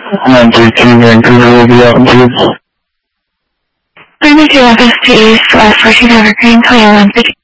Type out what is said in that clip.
932 Vancouver will be out in Tubes. 32 Office to East, 14 Evergreen, Toyota 150.